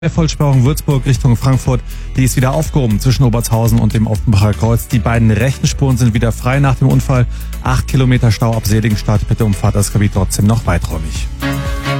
Der Vollsperrung Würzburg Richtung Frankfurt, die ist wieder aufgehoben zwischen Obertshausen und dem Offenbacher Kreuz. Die beiden rechten Spuren sind wieder frei nach dem Unfall. 8 Kilometer Stau ab Seligenstadt. Bitte umfahrt das Gebiet trotzdem noch weiträumig.